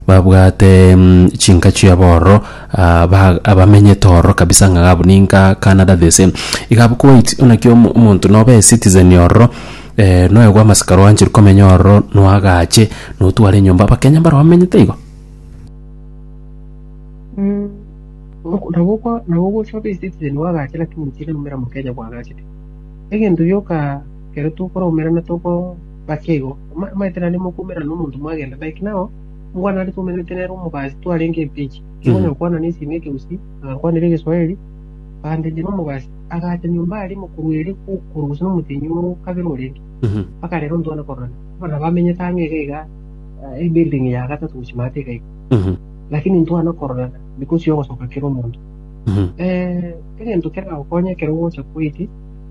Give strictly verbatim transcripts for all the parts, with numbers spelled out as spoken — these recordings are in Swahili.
babwate chinkachu ya borro abamenye toro kabisa ngagabu ninka Canada the same igabu Kuwait unakyo umuntu nobe citizen yorro eh no yagwa maskaro anjir komenyorro no agache no twale nyomba bakenya baro bamenye teigo mm naboko naboko shobe citizen wagache lakini mtire numera mukenya kwa agache egendo yoka kero tu kora umera na toko bakego maitera ni mukumera no muntu mwagenda bike nao mwana ali kumenetera umubazi twalenge page kibonye kwana nisi meke usi kwana lege Swahili bande dino mubazi agaje nyumba ali mukuruiri kukuruza no mutinyu kabiro lenge paka rero ndona korana bana bamenye tange gega e building ya gatatu usimate kai lakini ndona korana because yo soka kero muntu eh kile ndokera okonya kero wocha kuiti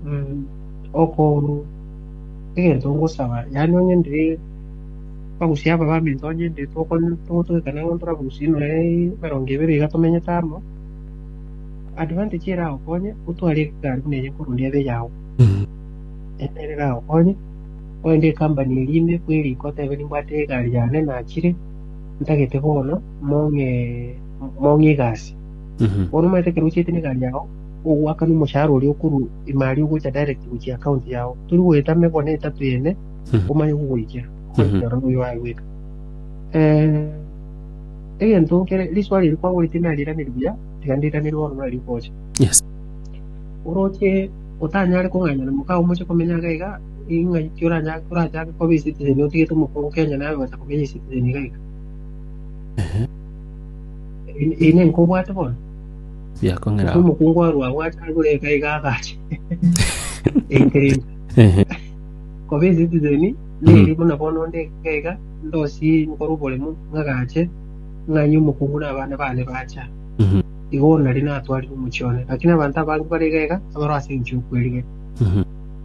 oko kile ndongo sawa yani onyendire pagusia baba mintonye de toko toto kana ngontora busino le barongevere gatomenya tamo advantage era okonye utwale gari kuneye kurundi abe yawo era okonye oende company limwe kweli kote bali mbate gari yane na chire ntagete bono monge monge gasi ono mate keruchite ni gari yawo uwaka ni mushahara uri okuru imali ugocha direct uchi account yawo turi weta me bone tatu yene umaye ugoikia Pero yo hago eso. Eh, entonces que liswali ilikuwa ulitina lira niluya, tikandira nilwa no lipoche. Yes. Uroche otanya ko nganya na mukao moche komenya gaiga inga kyora nya kura ja ko visit de no tike tumo ko Kenya na bata ko visit de ni gaiga. Eh. Ine ko bwate bon. Ya ko ngara. Tumo ko ngwa ruwa wa ta gure gaiga gachi. Increíble. Eh. Ko visit de ni ni bona bono nde gaiga ndosi ngoro bolemu ngagache nganyu mukunguna abana bane bacha. Mhm. Igona lina atwali umuchone lakini abantu abantu bari gaiga abaro asinju kweli. Mhm.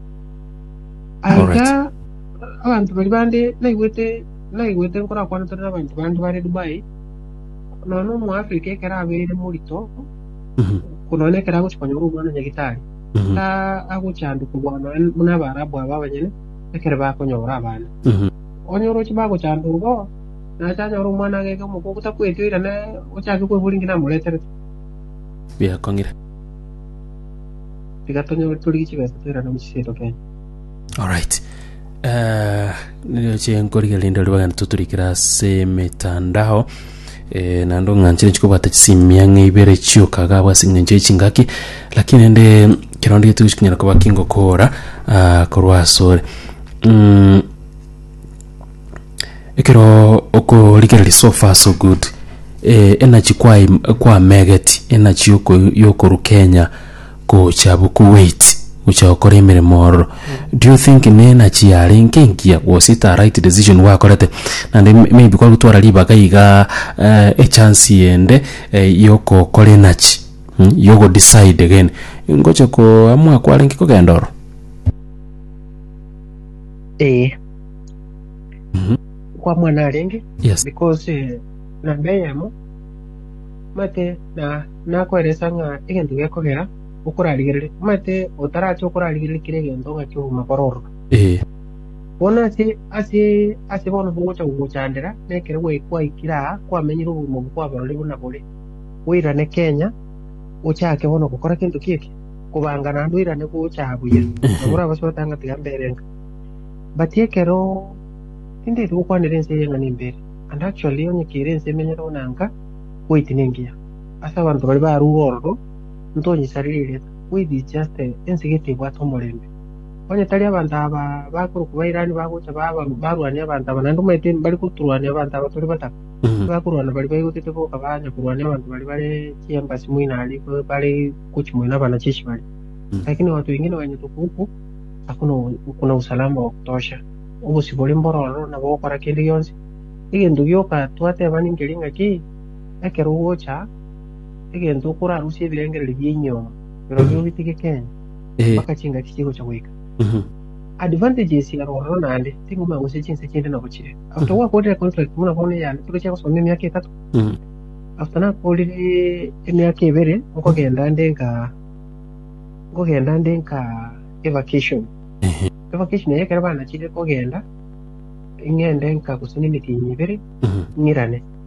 Aika abantu bari bande naigwete naigwete nkora kwana tona abantu bantu bari Dubai nono mu Africa kera abere murito kunone kera guchikonyoro mwana nyagitari ta aguchandu kubwana muna barabu ababanyene ekere bakonyora abana onyoro chibago chandu ngo na chacha ro mwana gege muko kutakwetira na ochake kwe bulingi muletere bya kongira tigatonyo tuli chibesa tera no chiseto Kenya. All right. Uh, ndio chengori lindo libaga tuturikira se metandao eh nando nganchire chikobata chisimyange ibere chioka gabwa singenje chingaki lakini ende kirondi tukinyira kwa kingo kora uh, korwasore mm ekero oko likere so far so good eh energy kwa kwa megati energy yoko yoko Kenya ko chabu Kuwait ucha okore miremoro. Mm. Do you think ne energy ya linkingia was it a right decision wa korete and maybe kwa gutwara libaga iga uh, a chance yende uh, yoko kore energy hmm? Yoko decide again ngocho ko amwa kwa linki ko gendoro eh mhm kwa mwana lengi yes because eh, na beyamo mate na na kweresa nga igendu gekogera ukurarigirire mate otaracho kurarigirire kirege ndonga cyo makororo eh bona ati ati ati bona bungocha guchandira nekere we kwa ikira kwa menyiro mu kwa barole buna bole wira ne Kenya uchake bona gukora kintu kiki kubangana ndwira ne kuchabuye abura basotanga tigamberenga batiekero inde tukwanire nse yenga nimbere and actually onye kirense menyero nanga kuitinengia asa abantu bali baruroro ntonyi sarire with just ensigete bwato mulembe onye tali abantu aba bakuru kubairani bagocha baba barwani abantu abanandu mete bali kuturwani abantu abaturi bataka bakurwana bali bayigotete ko kabanya kurwani abantu bali bali chiamba simuina ali ko bali kuchimwina bana chishi bali lakini watu wengine wenye tukuku hakuna kuna usalama wa kutosha ubu sibole mbororo na bokora kindi yonse igendo byoka twate bani ngelinga ki ekero wocha igendo kura rusi birengere byinyo pero byo bitike Kenya bakachinga kichiko cha wika advantages ya roho nande tingu mangu se chinse chinde na kuchire after wa kode contract muna kone ya tuko cha kusomea miaka itatu after na kode miaka ibere ngo genda ndenga ngo genda ndenga vacation vacation yake bana chide ko genda ingende nka kusini miti nyibere ngirane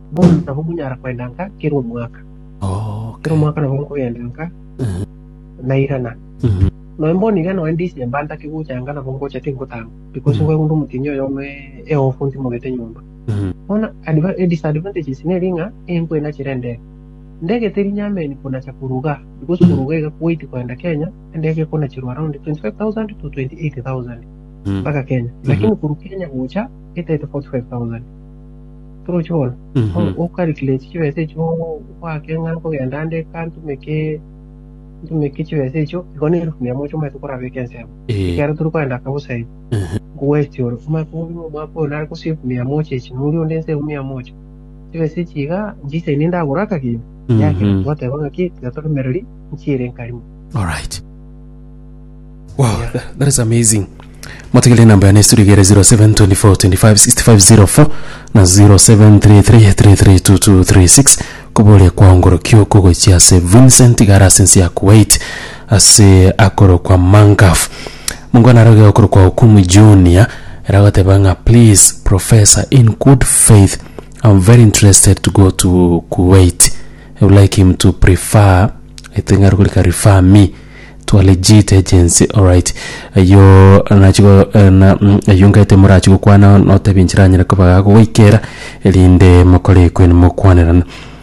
bono na bumunyara kwendanga kiro mwaka Oh, kiro mwaka na bongo yendanga Mhm. na irana Mhm. no mboni gano ndisi mbanda kiguchanga na bongo chati ngutanga because Mhm. ngwe ndu mutinyo yome e ofunti mogete nyumba Mhm. ona adva e disadvantages ne ringa engwe na chirende ndege teri nyameni kuna cha kuruga because kuruga ika kuwaiti kwenda Kenya ndege kuna chiru around twenty-five thousand to twenty-eight thousand Mhm. mpaka Kenya lakini kuru Kenya gucha ita forty-five thousand turo chona Mhm. o calculate chiwese cho kwa kenga ko yanda nde kantu meke tumeke chiwese cho ikoni elfu mia moja mwe tukora vacancy hapo Eh. ikara turi kwenda kabusa hivi Mhm. kuwesti oro kuma kumu mwapo na ko sifu mia moja ichi muri ondense mia moja chiwese chiga jise ninda goraka kiyo yake Mhm. wote wanga ki gatoro merori nchire nkarimu. All right. Wow, that, that is amazing. Motigile namba ya studio gere zero seven two four two five six five zero four na zero seven three three three three two two three six kubole kwa ngoro kyo kogo chia se Vincent gara sensi ya Kuwait ase akoro kwa Mangaf mungwana roge akoro kwa Hukumu Junior ragote banga please professor in good faith I'm very interested to go to Kuwait. I would like him to prefer I think I could refer me to a legit agency. All right, yo nachiko na yunga ite murachiko kwana note binchiranye ko bagago wikera elinde makole kwene mukwanirana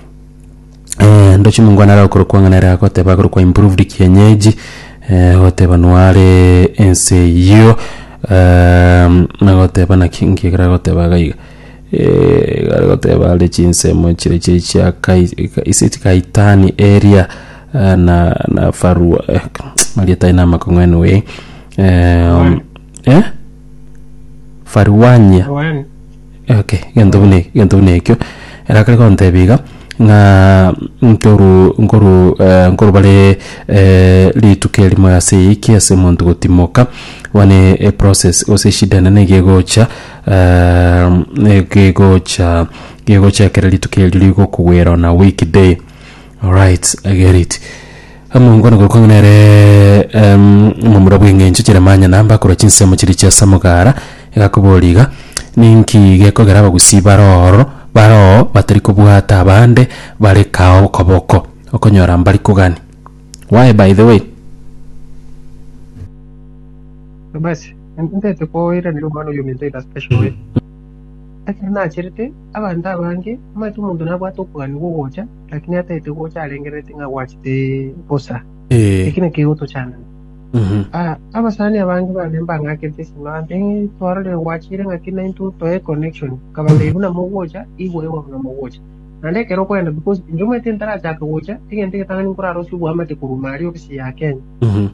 eh ndo chimungwana ra ko kwangana ra ko teba ko improved kienyeji eh hote banwale ense yo um na hote bana kingi gra hote bagayiga eh gra hote bale chinse mo chire chicha kai isiti kaitani area na na farua eh, malita ina makongwenu we um, eh faruanya Awani okay gendo bune gendo bune kyo era kale konte biga nga ntoru ngoro uh, ngoro bale uh, lituke limo ya seiki ase muntu gutimoka wane a process ose shidana nege gocha uh, nege gocha nege gocha kere lituke liliko kuwera na weekday. All right, I get it. Amu ngona ko konere um mumura bwingenje kiramanya namba kora kinsemo kiri cya samugara ekakuboliga ninki geko garaba gusiba roro baro batari kubwata abande bare kao koboko okonyora mbali kugani. Why by the way? basi ndete ko ira ndiro mano yo minto ita special way lakini na chirite abantu abange matu mundu nabwato kwani gogocha lakini ata ite gocha alengerete nga wachite posa Eh. ikine kiyoto chana Mhm. ah abasani abange banemba ngakete simande twarale wachire ngakina into to connection kabale una mogocha iwe wa na mogocha nande kero kwenda because njume tentara cha gocha tigende tangani kuraro sibu amate kurumari ofisi ya Kenya. Mhm.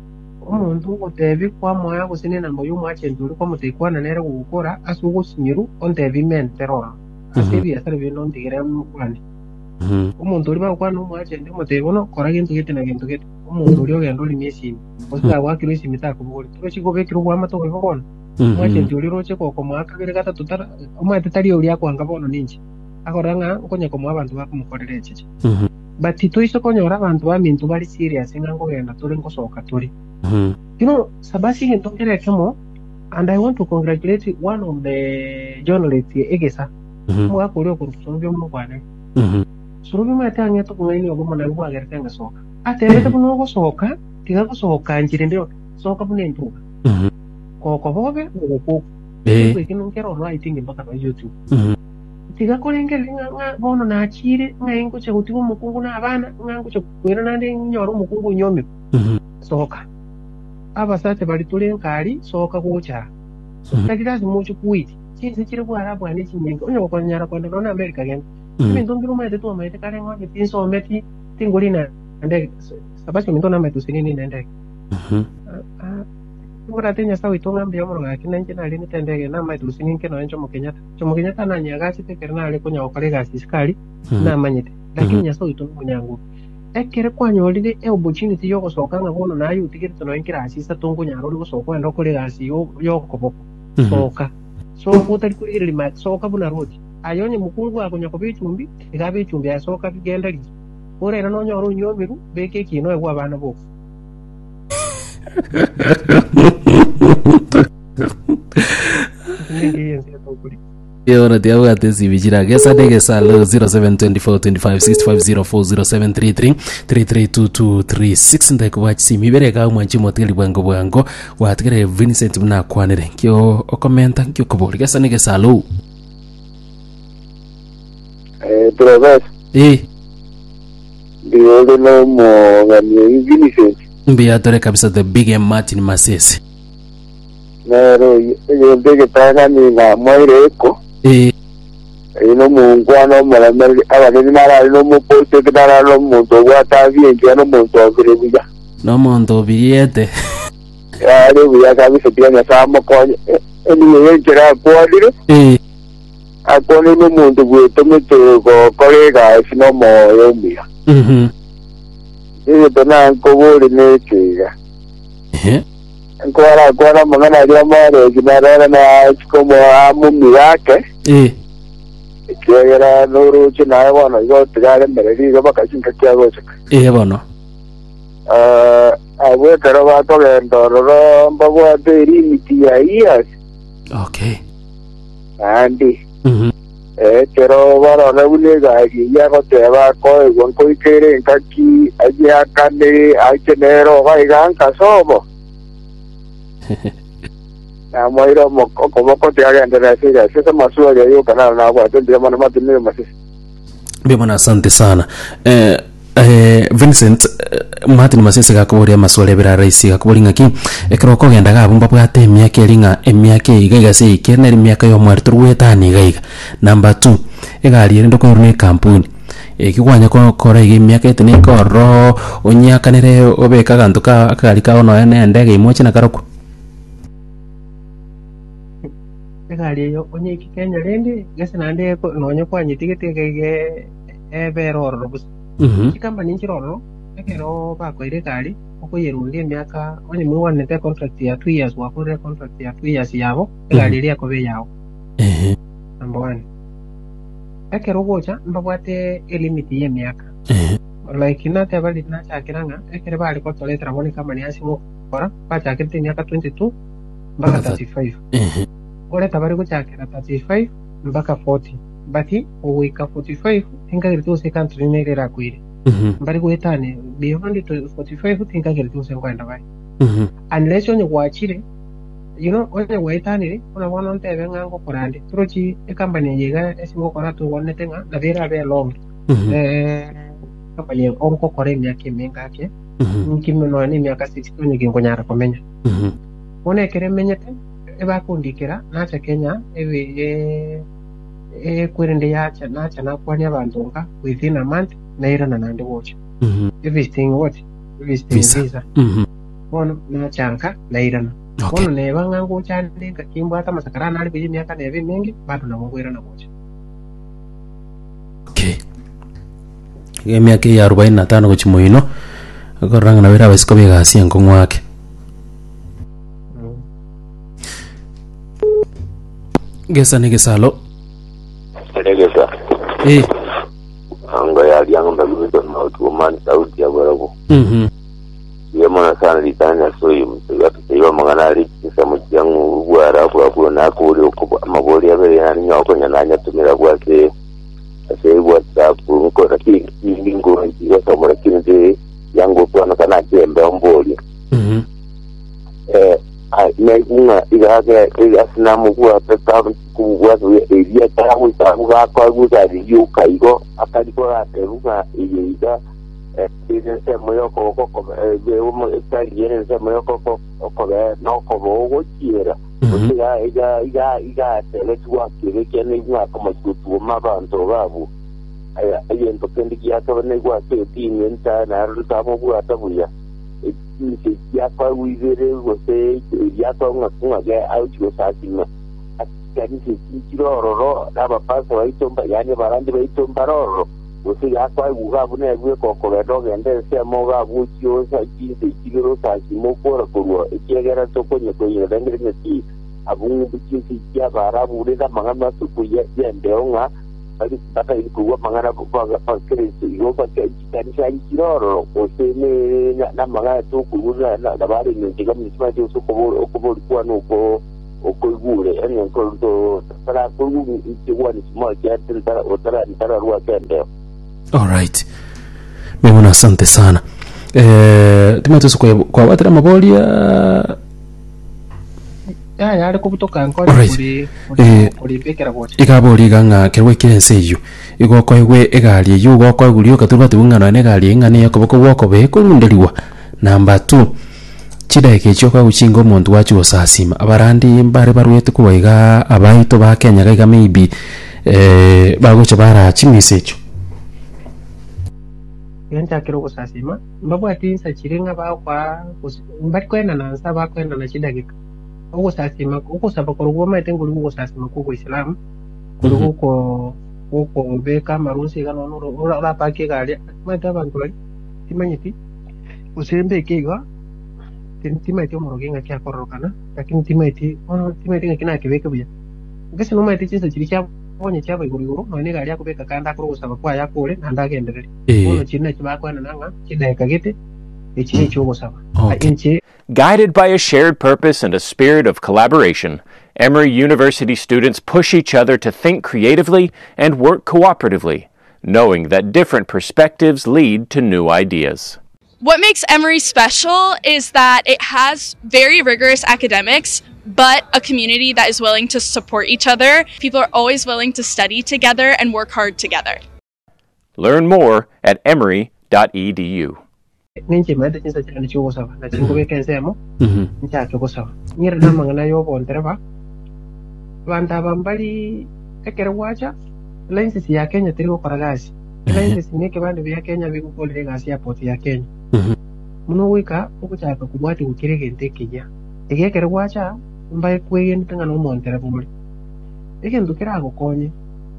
Umuntu utevi kwa moya gusine na moyo mwache nduri kwa mutekwana nere gukora asugo sinyiru ontevi mentero asibi asarbi non tigere mkwani Mhm. umuntu uri bakwa no mwache ndi mutevono kora gintu gete na gintu gete umuntu uri ogendo uri miesi osika wakiro isi mitako buri tuko chiko bekiro kwa mato ko bokona mwache nduri roche ko ko mwaka bere kata tutara umate tari uri akwanga bono ninji akoranga ukonya ko mwabantu bakumukorere chichi Mhm. but itoiso konyora abantu bamintu bari serious ngango genda turi ngosoka turi. Mhm. You know, Sabasi and Tokyo Kemo, and I want to congratulate one of the journalists, Egesa, Mhm. who are Korea for Surubio Mokwane. Mhm. Surubio Matanga to Many of Woman and Wagatanga Soka. At the end of Novo Soka, Tiago Soka and Chirindo, Soka Bunento. Mhm. Kokove, or Eh. we can get all writing in Baka YouTube. Mhm. Tiga Korenga, Bono Nachiri, Nango Chakutu Mukuna Havana, Nango Chakuana, Yoro Mukungu Yomi. Mhm. Soka. Abasate bali tuli nkali soka kucha so Mhm. takira zimucho kuiti chinzi chiri ku arabu ane chinyenga onyo kwa nyara kwa ndo na America gen Mhm. mimi ndo ndiro maite tu maite kale ngwa tinso meti tingolina ande sabasi ndo na maite sinini nende Mhm. ah ngora tenya sawi to ngambe yomo nga kina nje na lini tendege na maite sinini keno enjo mo Kenyatta chomo Kenyatta na nyaga chite kerna ale kunya okolega siskali na manyite lakini nyaso ito munyangu ekere kwanyolire e opportunity yo gosoka nga bono nayo utigire tono inkira asisa tongo nyaro ri gosoka ndo kore gasi yo yo koboko soka so kutari kuri lima soka buna rodi ayonye mukungu akonya ko bichumbi igabe bichumbi asoka bigenda ri ore era no nyoro nyomiru beke kino egwa bana bo ngi yense to kuri Yona dia wate sibijira gesa dege salo zero seven two four two five six five zero four zero seven three three three three two two three six ndeko watch simi bereka mwanchi moteli bwango bwango watigere Vincent mna kwanere kyo okomenta kyo kobori gesa nige salo eh Travis eh dio no mo ngani Vincent mbia tore kabisa the big M Martin Masese nero yo dege tanga ni na moire eko eh ino mungwana malameli abageni mara no mu poste kidara no muntu wata bienje no muntu ogrebuya no muntu biyete ale buya kabisa tianya samo konye eni yejera kwalire eh akoni no muntu gwetomete ko kolega sino mo yombia mhm iyo tona nkobori nekiga eh nkwara kwara mangana ya mare ginara na como amumi yake eh kera nuru china wana yo tigale mereri go bakashinka kyago chaka eh bono eh awe kero ba to gendoro mbagwa deri miti ya yes okay andi mhm eh kero bara na bulega ya go te ba ko gon ko ikere nkaki aje akane ajenero ga iganka sobo na moiro moko komoko te agenda na sija sasa masuala ya kana na kwa ndio maana matinio masisi bimana asante sana eh eh Vincent uh, Martin Masese gakuboria maswale bira raisi gakubori ngaki ekroko genda gabumba bwate emyaka eringa emyaka igaiga se ikene emyaka yo mwari turwetani igaiga number two egari endo ko rune kampuni ekikwanya ko kora igi emyaka etene korro onyakanire obeka gantu ka akari ka ono ene ndege imoche na karoko egari yo onye iki Kenya rendi gese nande ko nonye kwanye tigete gege eberoro bus mhm ikamba ninchiroro ekero bakoire gari okoyerundi emyaka onye mwanete contract ya two years wakore contract ya two years yabo egari ria kobe yao eh number one ekero gocha mbabwate elimiti ye myaka eh like inate bali na chakiranga ekere bali ko tole tramoni kama ni asimo kora pa chakirte myaka twenty-two mpaka thirty-five eh ore tabari ko chakira thirty-five mpaka forty bati owika forty-five tinga girtu se country ne rera kuire mhm mbari ko etane beyond forty-five tinga girtu se kwenda bai mhm unless onye gwachire you know onye gwaitani ona wana ntebe ngango korande turochi e company yega esimo kora to wonne tenga na vera be long mhm eh company onko kore myake menga ke mhm nkimno no ni myaka sixty ni gingo nyara komenya mhm one kere menyete eba kundikira nacha Kenya ewe e e kwerende yacha nacha na kwani abandonga within a month na ira na nande watch mhm everything what everything Visa. visa mhm ono nacha nka na ira na okay ono ne bangango chande ka kimba hata masakara na ali myaka neve mengi bado na mungu ira na watch okay emyaka ya arobaini na tano kuchimoino akoranga na wera basiko bega asiengo ngwake gesa ni gesalo elegeza eh anga ya liango mbulu ndo na utu mani sauti ya barabu mhm yemona sana litanya soyo yatusiwa magana ali kisa mujangu bwara bwa na kuri okuba amabori abere yani nyoko nyanya tumira bwake ase WhatsApp ko raki lingo ngiyo somora kinde yango kwa kana kembe omboli mhm eh ai nenga igaga igasina mugwa peta kuwa eria tawo tawo kwa guza riyo kaigo akaliko ateruga iyiga eh se moyo ko ko ko be umo estari yene se moyo ko ko ko be no ko bo chiera iga iga iga iga tele tuwa kire kene ngwa kama tutu mabanto babu aya ayento kendi ya to ne gwa ke tinye nta na ruta mo gwa tabuya ni ya kwa wizere wose ya kwa ngwa ge auti go sakima akani se kiroro aba paso aitomba yani barandi baitomba roro wose ya kwa uga bune gwe ko ko bedo gende se mo ga buchio sa kinde kiroro sa kimo kora korwa ekegera to konye ko yere dengere nti abungu buchio si ya barabu de da mangana su ku ye ndeonga bali bata ilikuwa mangana kwa kwa kresi yo kwa kanisa kiroro wose ne na mangana to kuuza na bali ni kama nisema je uso ko ko kwa no ko okoigure ene nkondo para kugu ikiwani small kiasi ntara utara ntara ruwa kende. All right. Mimi asante sana. Eh, timato kwa kwa watu mabolia ya ya ari kubutoka nkore kuri kuri bekera gote igabori ganga kerwe kirenseyo igo kwa igwe egali yugo kwa gulio katuba tubungana ne gali ngane yakoboko woko be kurundeliwa. Number two, chida kecho kwa uchingo muntu wacu osasima abarandi mbare barwete kuwaiga abaito ba Kenya gaiga maybe eh bagocha bara chimisecho yanta kiro kusasima mbabu atinsa chirenga ba kwa mbari kwenda na nsaba kwenda na chida gika uko sasima uko saba korugo ma tengo uko sasima ko Islam korugo ko uko beka marusi gano no ora pa ke gali ma ta bantu bali timanyiti usembe kega timaiti umurogenga kya korokana lakini timaiti ono timaiti ngakina kibeke buya ngese no maiti chinsa chiri kya bonye cyaba iguruguru none gali yakubeka kanda kuri gusaba kwa yakure nanda genderere ono china kibakwana nanga kideka gite ichi cyo gusaba inchi. Guided by a shared purpose and a spirit of collaboration, Emory University students push each other to think creatively and work cooperatively, knowing that different perspectives lead to new ideas. What makes Emory special is that it has very rigorous academics, but a community that is willing to support each other. People are always willing to study together and work hard together. Learn more at emory dot e d u. Ninche mada chinsa chani chugo sawa na chingo beke nsemo ncha chugo sawa nyira na mangana yo bontereba banda bambali ekere wacha lensi ya Kenya tirigo karagasi lensi ni ke banda ya Kenya bigo kolere gasi ya poti ya Kenya muno wika ukuchaka kubwati ukirege ntekija egekere wacha mbaye kweye ntanga no montereba muri ege ndukira gokonye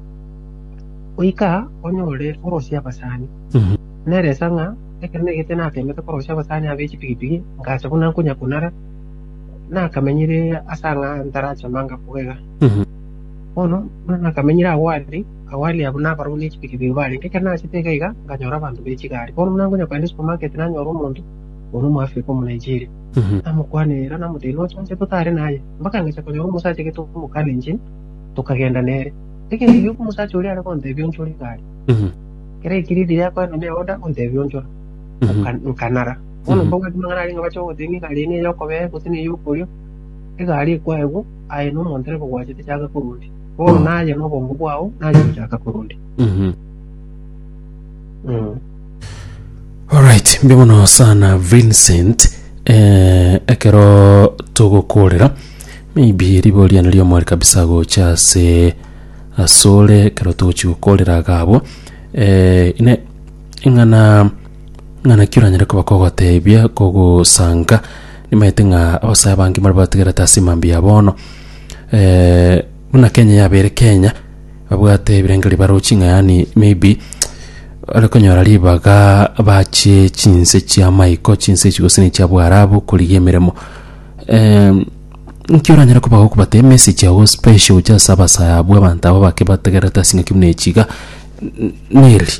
wika onyore orosia basani nere sanga ekene getena kemete korosha basani abechi pigipigi ngase kuna kunya kunara na kamenyire asanga ntaracha manga kuwega ono na kamenyira awali awali abuna baruni pigipigi bali kekena chitega iga nganyora bantu bechi gari ono nango nya kwandi supermarket na nyoro muntu ono mu Afrika mu Nigeria amukwanira na mutino chonse tutare naye mbaka ngacha konyoro musache ketu mu Kalenjin tukagenda nere ekene yuko musache uri ara konde byonchori gari kere kiridi yako na me oda konde byonchori Kanara. Ono mbonga timangana linga bacho otingi kalini yoko be kutini yuko yo. Ega ali kwa ego ai no montere kwa chete chaka kurundi. Ono naje no bombo kwao naje chaka kurundi. Mhm. Mm. All right, mbibono sana Vincent eh ekero togo kolera. Maybe riboli analio mwali kabisa go chase asole kero togo chukolera gabo. Eh ine ingana ngana kiranyere ko bakogotebia kogo sanga nimaitenga abasaya bangi marbategera tasimambi abono eh muna Kenya yabere Kenya babwate birengeri barochinga yani maybe arakonyora libaga bache chinse chia maiko chinse chigosini cha bwarabu kuligemeremo eh nkiranyere ko bakobate message ya special ja sabasaya abwe banta babake bategera tasinga kimne chiga neli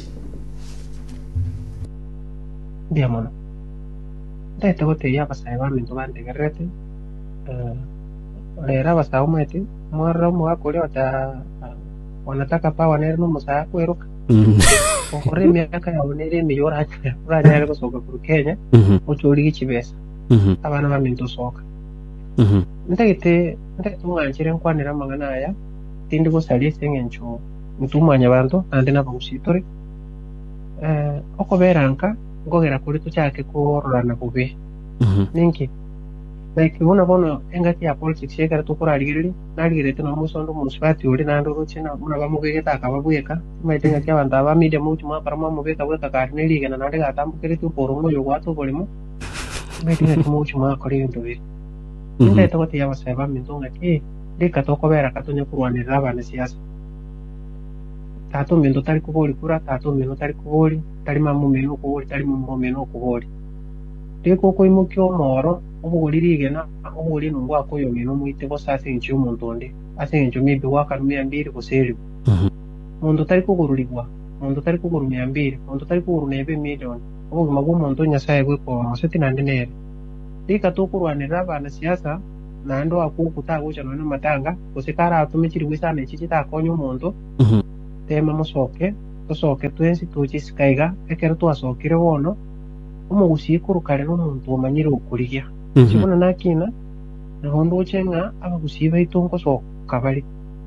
dia mono dai to te ya pasai ba min to ban de garrete eh era basa umeti moro mo akole wata wanataka pa wanere no musa kweruka okore miaka ya wanere mi yora ura nyare ko soka ku Kenya ochori chibesa abana ba min to soka ndagite ndagite mwanjire nkwanira mangana aya tindi ko sali sengencho mutumanya bantu ande na bamusitore eh okoberanka ngogera kuri tuchake kororana kube ninki like una bono engati ya politics yekara tukora alirili nalire tena musondo munisipati uri nando ruchina muna bamugegeta akababuyeka maitenga kya banda ba media mutu ma parama mubeka weka karneli gena nande gatambukire tu poromo yo wato bolimo maitenga mutu ma kori ndobe nde to ya basaba mintonga ke deka tokobera katonya kurwanira abana siasa tato mendo tari kuboli kura tato mendo tari kuboli tari mamu meno kuboli tari mamu meno kuboli deko ko imukyo moro obugolirige na obugoli nungwa ko yo meno mwite ko sase nchi umuntu onde ase nchi mibi waka mia mbili ko seli muntu tari kuguruligwa muntu tari kuguru mia mbili muntu tari kuguru nebe million obu magu muntu nyasaye gwe ko seti nande nere deka to kurwanira abana siasa nando akukuta gucha no matanga kusikara tumikiri wisana ichi takonyo muntu Mhm. tema musoke tusoke twensi tuchisikaiga ekero twasokire bono omugusikuru kare n'omuntu omanyire okurigia Mhm. kibona nakina naho nduchenga abagusiba itungo soka bari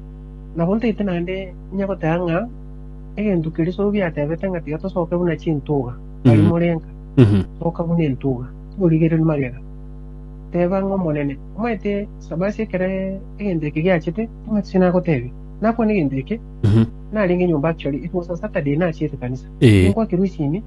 naho ntaite nande nyagotanga egento kiriso byatebete nga tiga tusoke buna chintuga bari Mhm. murenga Mhm. soka buna entuga tuburigere nimagega teba ngo monene omwete sabasi kere egento kigyachite tumatsina gotebi nako ni egento iki Mhm. nalinga nyumba actually it was a Saturday na chete kanisa Eh. kwa kirushini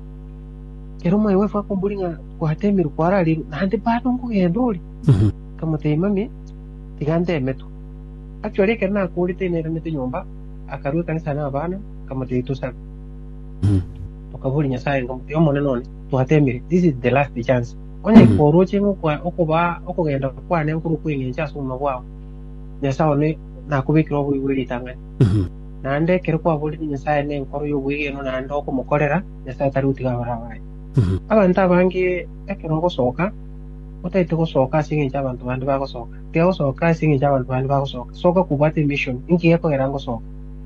kero mwe wefa kumbulinga kwa temir kwa rali nande bado nguyendoli Mhm. kama teimami tigande metu actually kero na kuri tene rene nyumba akarue kanisa na bana kama teito sa Mhm. tukabuli nyasaye ngo yo mone none tuhatemire this is the last chance onye Mhm. koroche ngo kwa okuba okugenda kwa ne nkuru kwingenja suma bwao nyasaye ne nakubikira obuli buli litangani Mhm. nande kero kwa buli nyasaye ne nkoro yo bwigeno nande okumukorera nyasaye tari utiga barabaye Mhm. abantu abangi ekero ngosoka otaite gosoka singe abantu bandi bagosoka tiga gosoka singe abantu bandi bagosoka soka kubate mission inki yako era ngosoka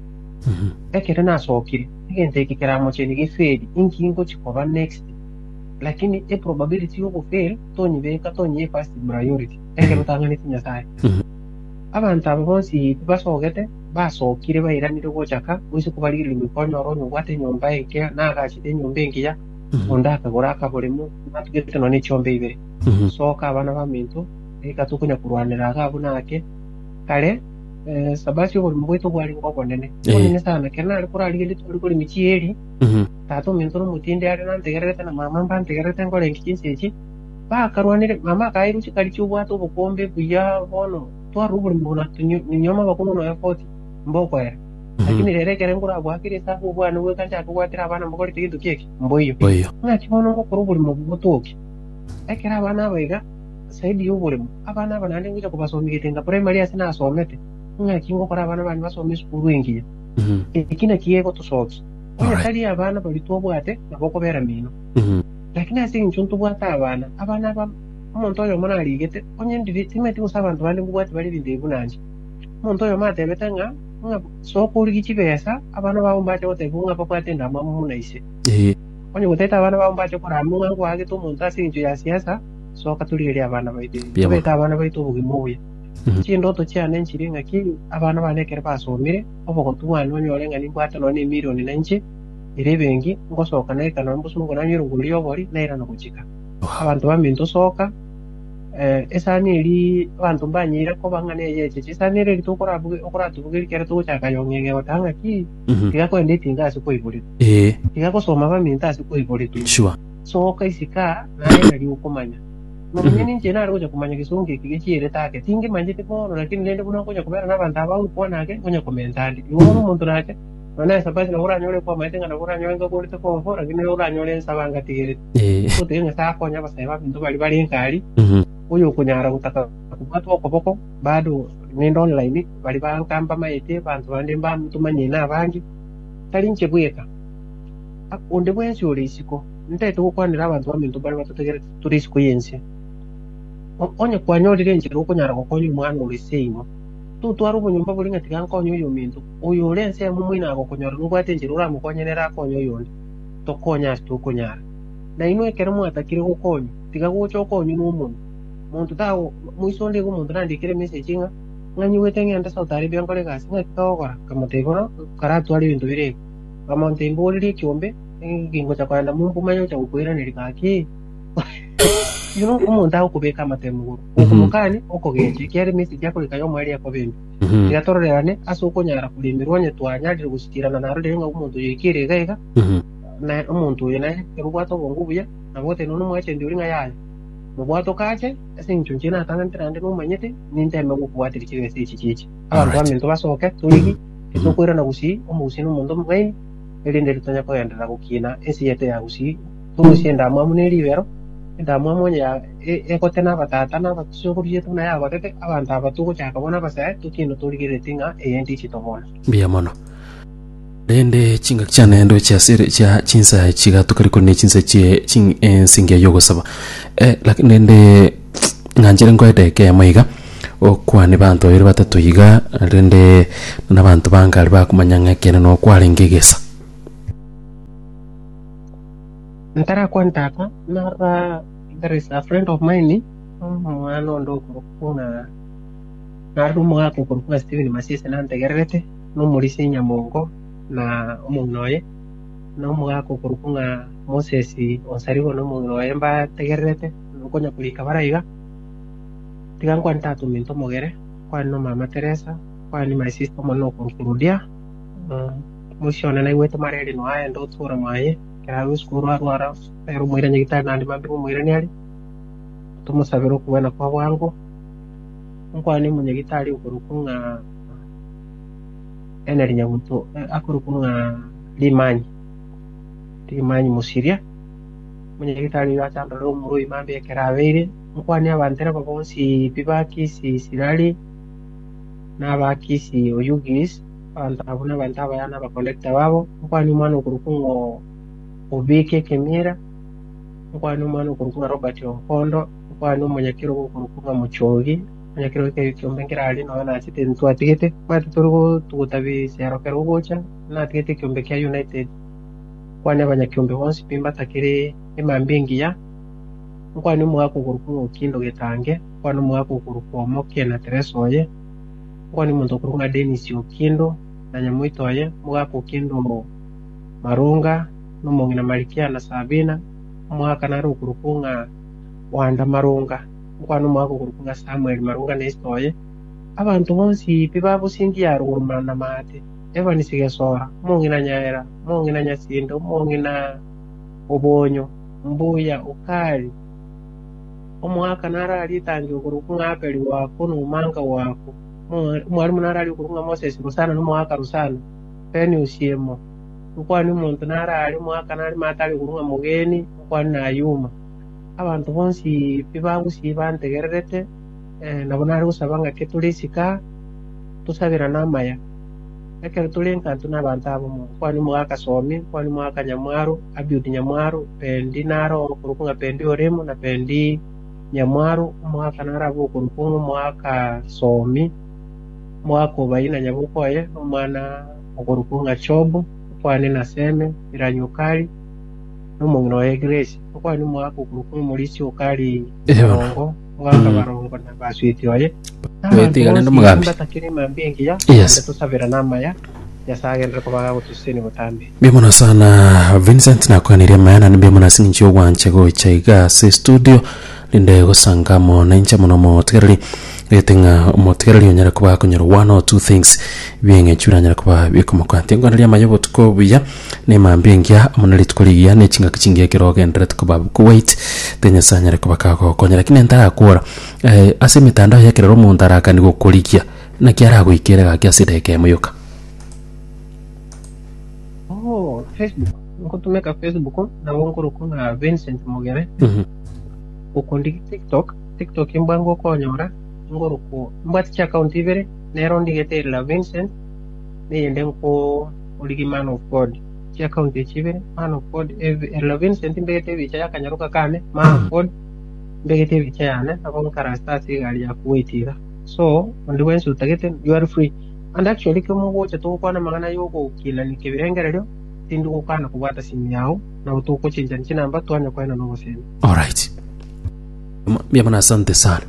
Mhm. ekero nasokire igente kikera mocheni giferi inki ingo chikoba next lakini e probability yo kufail tonyi beka tonyi first priority ekero tangani tinyasaye Mhm. abantu abo bonsi basogete basokire bairanire gochaka wisi kubalire imikonyo ronyo gwate nyomba eke nagachite nyomba engiya Mhm. onda akagora akabulemu natugete none chombe ibere Mhm. soka abana bamintu ikatukunya kurwanira agabo nake kale eh, sabasi obuli mbweto bwali ngobonene Eh. bonene sana kena ali kurali gele tuli kuli michieri Mhm. tato mintu mutinde ali nantegerete na mama mbantegerete ngole nkikinse iki bakarwanire mama kairu chikali chubwato obukombe buya bono twarubuli mbona ninyoma bakuno no effort mbokwera lakini rere kere ngura bwakire sa bwana we kanja kuwatira abana mbokore tikintu kieki mboyo Oyo. ngakibono ngo kurubuli mu butoki ekera abana abaiga saidi y'obulemu abana abanande ngija kubasomigete nga primary asina asomete ngakingo kora abana bani basome skulu engiya Mhm. ekina kiyeko tusoki oya Alright. tali abana bali tobwate naboko bera mino Mhm. lakini asi nchuntu bwata abana abana ba umuntu oyo mona aligete onye ndiri timeti usaba abantu bandi ngubwate bali binde bunanje umuntu oyo matebeta nga nga soko uli kichibesa abana babo mbache wote bunga pakwate ndamwa munaise Eh. onye guteta abana babo mbache kora munga ngo age to muntu asi ncho ya siasa soka tulire abana baide Byama. tubeta abana baito bugimuya Mhm. chindoto cyane nchiringa ki abana banekere basomire oboko tuwana onyolenga nimbwata none milioni nanchi irebengi ngosoka naika nambusungu nanyirunguli yobori naira nokuchika abantu bamintu soka eh esani eri abantu banyira ko bangane yeche esani eri tukora buge okora tubuge kere tuchaka yongenge otanga ki Mhm. tiga ko ndeti ngasi ko ibuli Eh. tiga ko soma bamintu asi ko ibuli tu Sure. soka isika naye nali ukomanya Mwenye nje na roja kumanya kisungi kigichire take tingi manje tikono lakini nende kuna kuja kubera n'abantu abawu kuona ke kunya komentali yuwo muntu nake none sabasi na ura nyole kwa maitenga na ura nyole ngo kuri ko mfora kine ura nyole sabanga tigere Eh. ko tenga sa konya basaiba bintu bali bali nkali Mhm. uyo kunyara kutaka kubatu okoboko bado nendo online bali bankamba maite bantu bandi mba mtu manyina abangi tali nche bweka onde bwensi ole isiko ndete kukwanira abantu bamintu bali batutegere turi isiko yense onye kwanyolire njira okunyara kukonya omwana oleseimo tutwara obunyumba bulinga tigankonya oyo mintu oyo olense mumwina ago konyora nubwate njira oramukonyerera akonya oyondi tokonya asi tukonyara na ino ekero mwatakire gukonya tiga gucha okonya n'omuntu muntu tago mwiso ndigo omuntu nandikire message nga ng'anyiwete ng'ende South Arabia nkore gasi ng'akikagokora kamutegora karatwara ebintu birego kamonte imborire ekiombe ekingo kya kwenda mumpumanyo kya gukwiranira gaki yuno omuntu agukubika amatemu okumukani okogenje kiari message yakoreka yomwari yakobindi Mhm. iratororerane ase okonyara kurimbirwa onye twanyarire gusikirana narorire nga omuntu oyo ikire igaiga Mhm. na omuntu oyo naye erubwato obongo buya nabote nono mwachende uri nga yaye mubwato kache ase incho nchina atangantirande nomanyete ninteme gukubwatira ekirese eki kiki abantu Alright. bamintu basoke tuligi ezokwirana gusi omugusi n'omuntu omwaini erinde ritonya kogendera gukina ensi yete ya gusi tumusi endamwamu n'eribero endamwamu onye ya- e- ekote n'abatata n'abatusokuru yetu naye agotete abantu aba tugochaka bona abasae tukino tuligirete nga eyende ichi tobona Bia mono. Rende chinga kyanendo kya sire kya chinsa chiga tukariko ne chinsa chie ching ensinge yogo saba. Eh lakini rende nganjere ngoede ke maiga okwani bantu babiri batatu iga rende n'abantu bangali bakumanyanga kene no kwalengegesa ntara kwantaka nara there is a friend of mine ano ndo kuna naru mwako kuna Steven Masisi nantegerete no mulisi nyamongo na umungnoye no mwako kuna Moses Onsarigo no mungnoye mba tegerete nukonya kulika baraiga tigan kwantatu minto mogere kwa no mama Teresa kwa ni my sister mono kurudia mushona na iwete mareli no aya ndo tsura maye karawi skuru arwara pero mwira nyita nandi mambi mwira nyali tumusabiro kubena kwa wangu nkwani munyagitari ukurukunga eneri nyabuto akurukunga limanyi limanyi musiria munyagitari yachanda ro muri mambi yakeravere nkwani abantera babonsi bibaki si sirali nabaki si oyugis abantabuna bantaba yana ba collector babo nkwani mwana ukurukungo ubike kemira nkwani mwana ukurukunga Robert Onkondo nkwani munyakiro ukurukunga Muchogi munyakiro ke kyombengera ali no na chite ntwa tigete mati turugo tugutabi sero kero gocha na tigete kyombekya United kwani abanyakyombe bonsi pimba takire emambingi ya nkwani mwako ukurukunga Ukindo Getange kwani mwako ukurukunga Moke na Teresoye kwani muntu ukurukunga Dennis Ukindo na Nyamuitoye mwako Ukindo Marunga n'umungina Marikia na Sabina mwaka nari ukurukunga Wanda Marunga nkwano mwaka ukurukunga Samuel Marunga nestoye abantu bonsi pibabo sindi ya rurumana mate Evan Sigesora mungina Nyaera mungina Nyasindo mungina Obonyo Mbuya Ukali omwaka nara alitangi ukurukunga apeli wako n'umanga wako mwarimu nara ali ukurukunga Moses Rusana n'umwaka Rusana Peni Usiemo nkwani muntu nara ali mwaka nari matali kurunga mugeni nkwani nayuma abantu bonsi pibangu si bantegererete eh nabonari usabanga ke tulisika tusabira namaya ekero tulenka tuna abantu abo nkwani mwaka somi nkwani mwaka Nyamwaru Abiudi Nyamwaru pendi naro kurunga pendi oremo na pendi Nyamwaru mwaka nara bo kurunga mwaka somi mwaka bayina Nyabukoye umwana kurunga Chobo kwani naseme iranyukali n'umungino wa Grace kwani mwako kurukumu mulisi ukali barongo wanga barongo na baswiti waye wetigane n'umugambi batakiri mambingi ya yes tusabira nama ya yasagendera ko baga gutuseni butambi bimona sana Vincent na kwaniria mayana nibimona sinchi ogwanche go chaiga se studio linde gusangamo na incha muno mo tkerali letenga mo tkerali onyara kuba kunyoro one or two things bienge churanyara kuba bikoma kwante nganalia mayobo tuko buya ne mambingia amunali tukoliya ne chinga kichingia kiroge ndra tukuba ku wait tenya sanyara kuba kako konyara kinenta akora eh ase mitandao yake rero mu ndaraka ni gukolikia na kiara guikira ga kiasideke moyoka oh Facebook nkotumeka Facebook na wongoro kuna Vincent Mogere mhm ukundi TikTok TikTok imbango konyora ngoro ko mbati cha account ibere nero ndigete la Vincent ne yende ko oligi man of God cha account ibere man of God la Vincent mbete bicha yakanyaruka kane man of God mbete bicha yana abon karasta sigali ya kuitira so on the way so tagete you are free and actually kama wocha to kwana magana yoko kila nikibirengero tindu ukana kubata simu yao na utuko chinja namba twanya kwa ina no sene all right Biamana asante sana.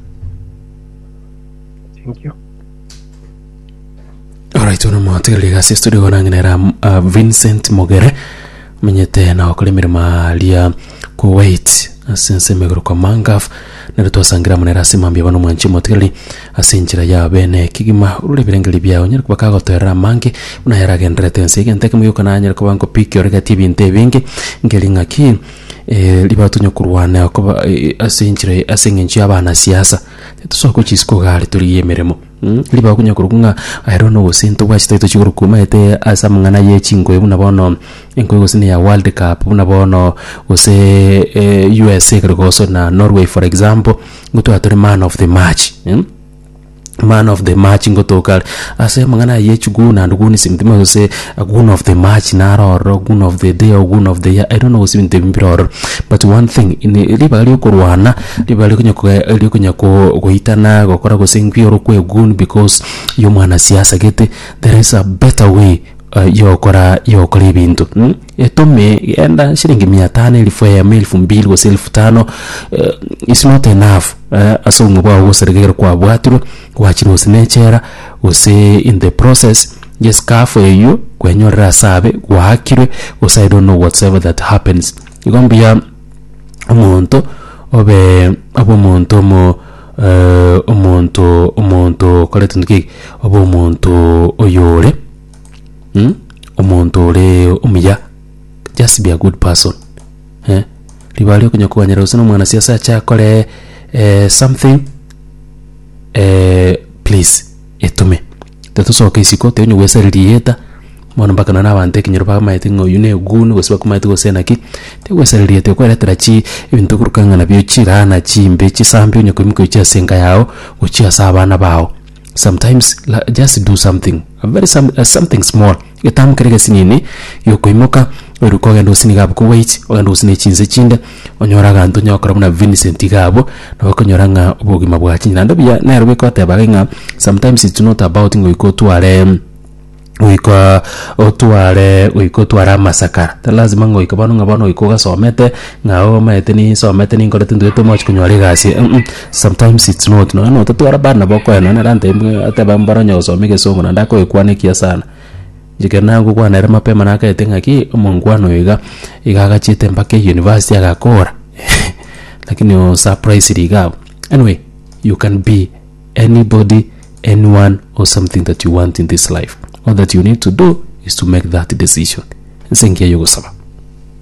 Thank you. Alright, unamuatikali gasi studio wananginera uh, Vincent Mogere menyete na wakolimiri maalia Kuwait asense meguru kwa mangaf nerutu wasangira munera simambia wano mwanchi motikali asinchira ya bene kigima ule birengeli bia onyera kubaka gotoera mangi unahera gendrete nsege nteke muyuka na anyera kubango piki orega T V nte bingi ngelinga ki eh libatunyo kurwane akoba asinchire asingenchi abana siasa tusoko chisiko gali turi yemeremo liba kunya kurukunga I don't know sinto wachite to chikuru kumaete asa mngana ye chingo ebuna bono enko gosine ya World Cup buna bono ose eh, U S A krigoso na Norway for example ngutu atore man of the match hmm? man of the match ngotoka ase mangana yechu guna nduguni simtima se gun of the match naro gun of the day or gun of the year. I don't know simte bimbiro, but one thing in libali kurwana libali kunyako libali kunyako goitana gokora go singpiro kwe gun because yo mwana siasa gete. There is a better way uh, yokora yokora ibintu hmm? Etome enda shilingi mia tano elfu ya elfu mbili go elfu tano uh, it's not enough. Uh, aso ngwa go sergero kwa bwatiro wachiro sinechera use in the process yes kafo you kwenyorera sabe gwakire use I don't know whatever that happens igombia umuntu obe abo muntu mo uh, umuntu umuntu koletundiki abo umuntu oyore hmm umuntu ole umya just be a good person eh libali kunyakwanyera usino mwana siasa chakole uh, something uh, please etume tatusoka isiko te nyuwesa ririeta mwana mpaka na nabante kinyero pa maite ngo yune gunu gosiba kumaite gosena ki te wesa ririeta ko retera chi ibintu kurukanga na byo chirana chimbe chisambi nyoko imiko cha senga yao uchi asabana bao. Sometimes just do something a very some, uh, something small etam kerega sinini yoko imoka uruko gendo siniga ko wait ogendo sine chinze chinde onyora gantu nyokora muna Vincent gabo no konyoranga ubugima bwa chinyina ndabya na rwe ko tabaga. Sometimes it's not about ngo iko tuare uiko otuare uiko tuara masakara ta lazima ngo iko bano ngabano iko gasomete ngao maete ni somete ni ngore tundu to much kunyore gasi. mm -mm. Sometimes it's not no no tuara bana boko no na rante ataba mbaro nyo somege songo na ndako ikwane kia sana jikena ngo kwa na mapema na ka tenga ki omongwano iga igaga chite mpaka university agakora lakini o surprise rigabo. Anyway, you can be anybody, anyone or something that you want in this life. All that you need to do is to make that decision. Nsengia yugo saba.